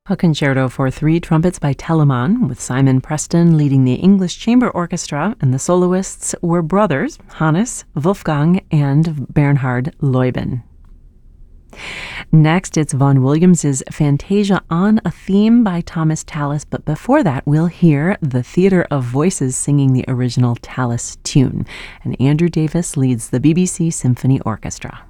A concerto for three trumpets by Telemann, with Simon Preston leading the English Chamber Orchestra, and the soloists were brothers Hannes, Wolfgang, and Bernhard Leuben. Next, it's Vaughan Williams' Fantasia on a Theme by Thomas Tallis, but before that, we'll hear the Theatre of Voices singing the original Tallis tune, and Andrew Davis leads the BBC Symphony Orchestra.